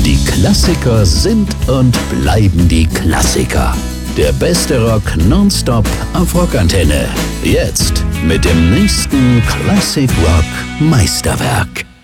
die Klassiker sind und bleiben die Klassiker. Der beste Rock nonstop auf Rockantenne. Jetzt mit dem nächsten Classic Rock Meisterwerk.